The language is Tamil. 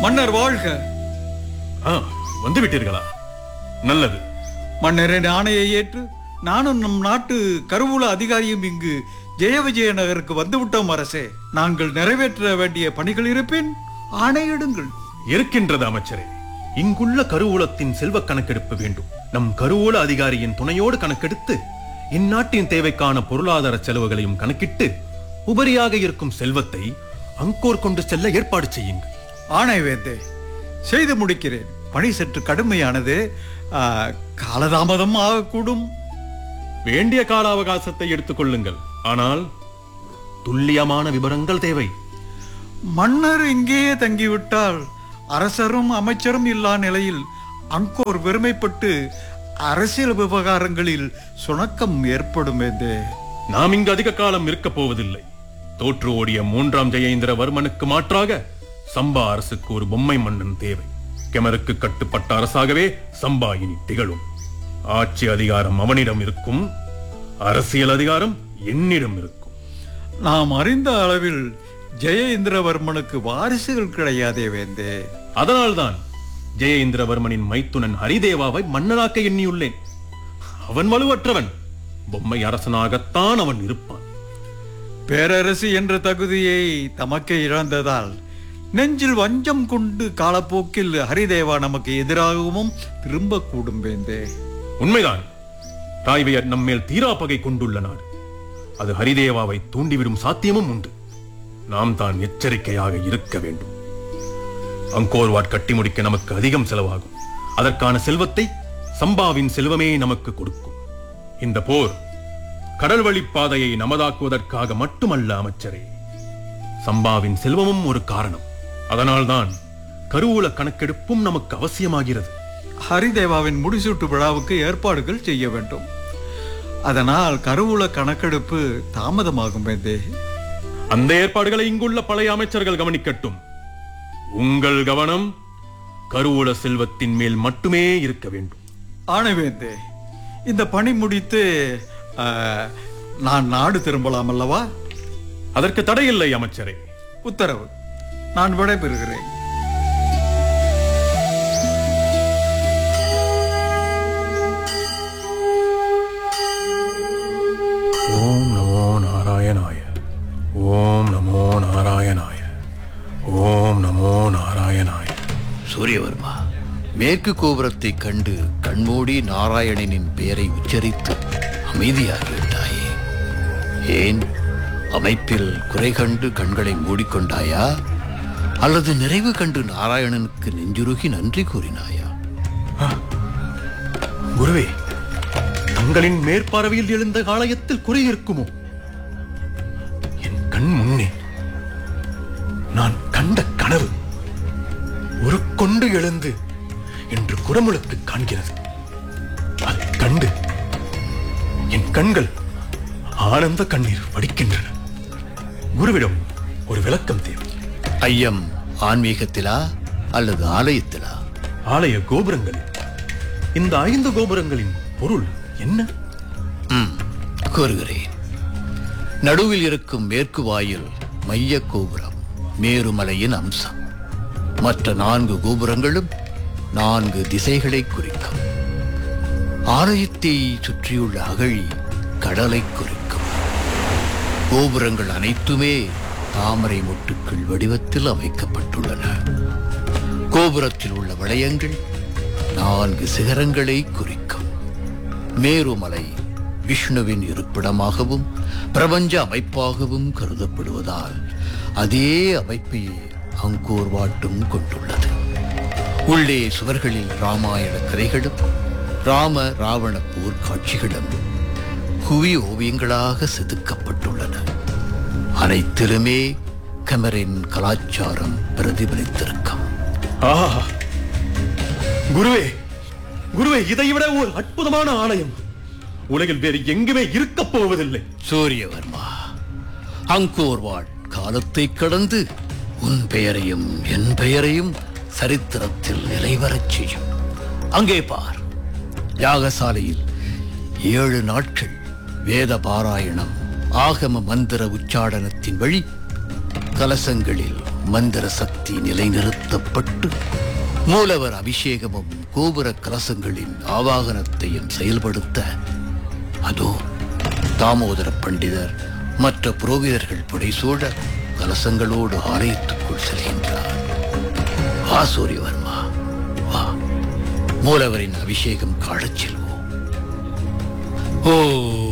மன்னர் வாழ்க. வந்து விட்டீர்களா? நல்லது. மன்னரின் ஆணையை ஏற்று நானும் நம் நாட்டு கருவூல அதிகாரியும் இங்கு ஜெயவிஜய நகருக்கு வந்துவிட்டோம் அரசே. நாங்கள் நிறைவேற்ற வேண்டிய பணிகள் இருப்பின் ஆணையிடுங்கள். இருக்கின்றது அமைச்சரே. இங்குள்ள கருவூலத்தின் செல்வ கணக்கெடுப்பு வேண்டும். நம் கருவூல அதிகாரியின் துணையோடு கணக்கெடுத்து இந்நாட்டின் தேவைக்கான பொருளாதார செலவுகளையும் கணக்கிட்டு உபரியாக இருக்கும் செல்வத்தை அங்கோர் கொண்டு செல்ல ஏற்பாடு செய்யுங்கள். ஆணை வேந்தே, செய்து முடிக்கிறேன். பணி சற்று கடுமையானது, காலதாமதம் ஆகக்கூடும். வேண்டிய கால அவகாசத்தை எடுத்துக் கொள்ளுங்கள். ஆனால் துல்லியமான விவரங்கள் தேவை. மன்னர் இங்கேயே தங்கிவிட்டால் அரசரும் அமைச்சரும் இல்லா நிலையில் அங்கோர் வெறுமைப்பட்டு அரசியல் விவகாரங்களில் சுணக்கம் ஏற்படும். நாம் இங்கு அதிக காலம் இருக்கப் போவதில்லை. தோற்று ஓடிய 3ஆம் ஜெயேந்திரவர்மனுக்கு மாற்றாக சம்பா அரசுக்கு ஒரு பொம்மை மன்னன் தேவை. கெமருக்கு கட்டுப்பட்ட அரசாகவே சம்பா இனி திகழும். ஆட்சி அதிகாரம் அவனிடம் இருக்கும், அரசியல் அதிகாரம் என்னிடம் இருக்கும். நாம் அறிந்த அளவில் ஜெயேந்திரவர்மனுக்கு வாரிசுகள் கிடையாதே வேந்தே. அதனால்தான் ஜெயேந்திரவர்மனின் மைத்துனன் ஹரிதேவாவை மன்னனாக்க எண்ணியுள்ளேன். அவன் வலுவற்றவன். பொம்மை அரசனாகத்தான் அவன் இருப்பான். பேரரசு என்ற தகுதியை தமக்கு இழந்ததால் நெஞ்சில் வஞ்சம் கொண்டு காலப்போக்கில் ஹரிதேவா நமக்கு எதிராகவும் திரும்பக்கூடும் வேந்தே. உண்மைதான். ராய்வையர் நம்மேல் தீராப்பகை கொண்டுள்ள நாடு. அது ஹரிதேவாவை தூண்டிவிடும் சாத்தியமும் உண்டு. நாம் தான் எச்சரிக்கையாக இருக்க வேண்டும். அங்கோர்வாட் கட்டி முடிக்க நமக்கு அதிகம் செலவாகும். அதற்கான செல்வத்தை சம்பாவின் செல்வமே நமக்கு கொடுக்கும். இந்த போர் கடல் வழி பாதையை நமதாக்குவதற்காக மட்டுமல்ல அமைச்சரே. சம்பாவின் செல்வமும் ஒரு காரணம். அதனால்தான் கருவூல கணக்கெடுப்பும் நமக்கு அவசியமாகிறது. ஹரிதேவாவின் முடிசூட்டு விழாவுக்கு ஏற்பாடுகள் செய்ய வேண்டும். அதனால் கருவூல கணக்கெடுப்பு தாமதமாகும் வேந்தே. அந்த ஏற்பாடுகளை இங்குள்ள பழைய அமைச்சர்கள் கவனிக்கட்டும். உங்கள் கவனம் கருவூல செல்வத்தின் மேல் மட்டுமே இருக்க வேண்டும். ஆணைவேந்தே, இந்த பணி முடித்து நான் நாடு திரும்பலாம் அல்லவா? அதற்கு தடையில்லை அமைச்சரே. உத்தரவு. நான் விடைபெறுகிறேன். ஓம் நமோ நாராயணாய. ஓம் நமோ நாராயணாய. ஓம் நமோ நாராயணாய. சூரியவர்மா, மேற்கு கோபுரத்தை கண்டு கண்மூடி நாராயணனின் பெயரை உச்சரித்து அமைதியாகிவிட்டாயே. ஏன் அமைப்பில் குறை கண்டு கண்களை மூடிக்கொண்டாயா, அல்லது நிறைவு கண்டு நாராயணனுக்கு நெஞ்சுருகி நன்றி கூறினாயா? குருவே, தங்களின் மேற்பார்வையில் எழுந்த ஆலயத்தில் குறை இருக்குமோ? என் கண் முன்னே நான் கண்ட கனவு ஒரு கொண்டு எழுந்து என்று குடமுழுக்கு காண்கிறது. அதை கண்டு என் கண்கள் ஆனந்த கண்ணீர் வடிக்கின்றன. குருவிடம் ஒரு விளக்கம் தேவை. ஐயம் ஆன்மீகத்திலா அல்லது ஆலயத்திலா? ஆலய கோபுரங்களில். இந்த 5 கோபுரங்களின் பொருள் என்ன? கூறுகிறேன். நடுவில் இருக்கும் மேற்கு வாயில் மைய கோபுரம் மேருமலையின் அம்சம். மற்ற 4 கோபுரங்களும் 4 திசைகளை குறிக்கும். ஆலயத்தை சுற்றியுள்ள அகழி கடலை குறிக்கும். கோபுரங்கள் அனைத்துமே தாமரை மொட்டுக்கள் வடிவத்தில் அமைக்கப்பட்டுள்ளன. கோபுரத்தில் உள்ள வளையங்கள் 4 சிகரங்களை குறிக்கும். மேருமலை விஷ்ணுவின் இருப்பிடமாகவும் பிரபஞ்ச அமைப்பாகவும் கருதப்படுவதால் அதே அமைப்பையே அங்கோர்வாட்டும் கொண்டுள்ளது. உள்ளே சுவர்களில் ராமாயண கதைகளும் ராம ராவண போர் காட்சிகளும் குவி ஓவியங்களாக செதுக்கப்பட்டுள்ளன. அனைத்திலுமே கெமரின் கலாச்சாரம் பிரதிபலித்திருக்கும். குருவே, குருவே, இதைவிட ஒரு அற்புதமான ஆலயம் உலகில் வேறு எங்குமே இருக்கப் போவதில்லை. சூரியவர்மா, அங்கோர்வாட் காலத்தை கடந்து உன் பெயரையும் என் பெயரையும் சரித்திரத்தில் நிலைவரச் செய்யும். அங்கே பார், யாகசாலையில் 7 நாட்கள் வேத பாராயணம் ஆகம மந்திர உச்சாடனத்தின் வழி கலசங்களில் மந்திர சக்தி நிலைநிறுத்தப்பட்டு மூலவர் அபிஷேகமும் கோபுர கலசங்களின் ஆவாகனத்தையும் செயல்படுத்த அதோ தாமோதர பண்டிதர் மற்ற புரோகிதர்கள் புடைசூழ கலசங்களோடு ஆலயத்துக்குள் செல்கின்றார். வா சூரியவர்மா, வா, மூலவரின் அபிஷேகம் காணச் செல்வோம். ஓ